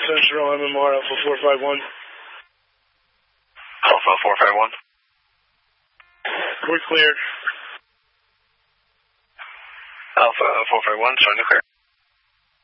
Central MMR Alpha 451. Alpha 451. We're cleared. Alpha 451, showing the clear.